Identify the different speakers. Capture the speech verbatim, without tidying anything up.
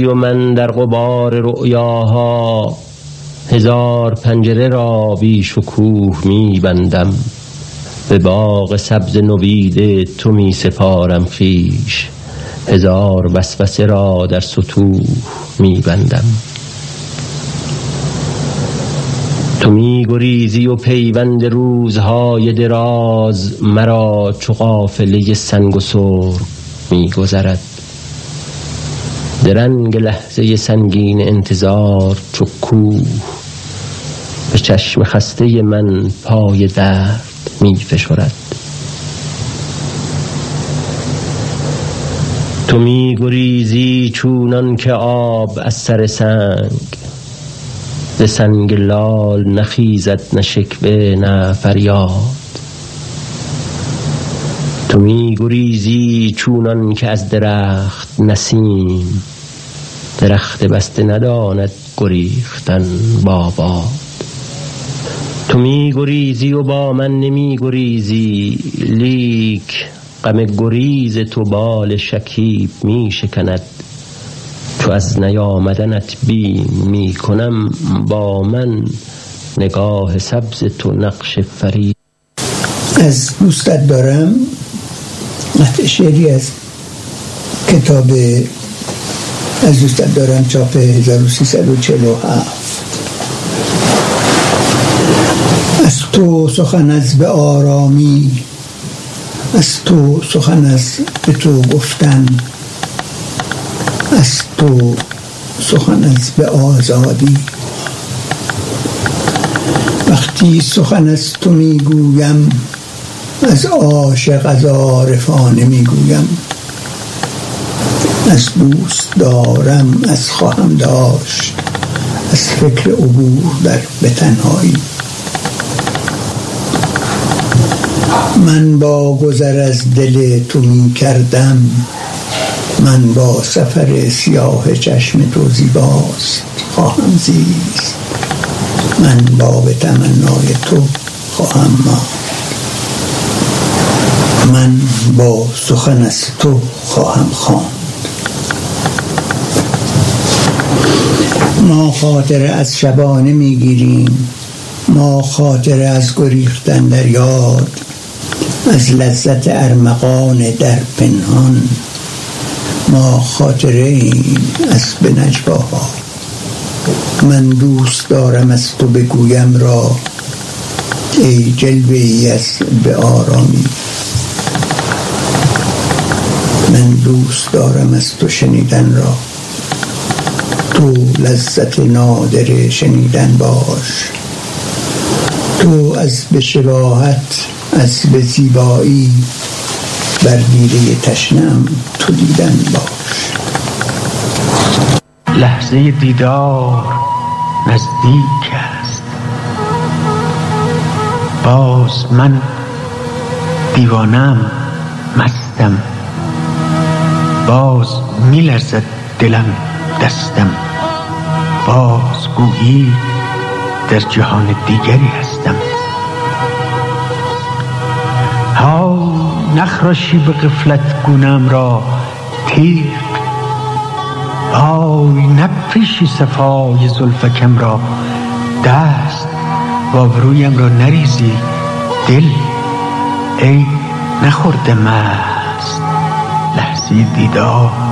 Speaker 1: و من در غبار رؤیاها هزار پنجره را بی شکوه می بندم. به باغ سبز نویده تو می سپارم خویش، هزار وسوسه را در سطوح می بندم. تو می گریزی و پیوند روزهای دراز مرا چو قافله سنگ و سرب می گذرد. درنگ لحظه سنگین انتظار چو کوه به چشم خسته من پای درد می فشرد. تو می گریزی چونان که آب از سر سنگ، ز سنگ لال نخیزد نه شکوه نه فریاد. تو می گریزی چونان که از درخت نسیم، درخت بسته نداند گریختن با باد. تو می گریزی و با من نمی گریزی، لیک غم گریز تو بال شکیب می شکند. چو از نیامدنت بیم می کنم با من، نگاه سبز تو نقش فرید.
Speaker 2: از دوستت دارم قطع شعری از کتاب از دوستت دارم چاپ هزار و سیصد و چهل و هفت. از تو سخن از به آرامی، از تو سخن از به تو گفتن، از تو سخن از به آزادی. وقتی سخن از تو میگویم، از عاشق از عارفانه میگویم. از دوست دارم از خواهم داشت، از فکر عبور در به تنهایی. من با گذر از دل تو می کردم، من با سفر سیاه چشم تو زیباست خواهم زیست. من با به تمنای تو خواهم ماند، من با سخن از تو خواهم خواند. ما خاطره از شبانه میگیریم، ما خاطره از گریختن در یاد، از لذت ارمغان در پنهان. ما خاطره ایم از به نجواها. من دوست دارم از تو بگویم را، ای جلوه ای از به آرامی. من دوست دارم از تو شنیدن را، تو لذت نادر شنیدن باش. تو از به شباهت از به زیبایی، بر دیده تشنم تو دیدن باش.
Speaker 3: لحظه دیدار نزدیک است، باز من دیوانم مستم. باز می لرزد دلم دستم، باز گویی در جهان دیگری هستم. ها نخراشی به غفلت گونم را تیغ، آی نپیشی صفای زلفکم را دست. و آبرویم را نریزی دل، ای نخورده مست لحظه دیدار.